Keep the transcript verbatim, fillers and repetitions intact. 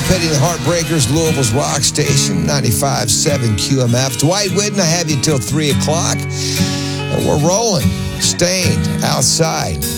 Petty and the Heartbreakers, Louisville's rock station, ninety-five point seven Q M F. Dwight Whitten, I have you till three o'clock. And we're rolling, Stained, Outside.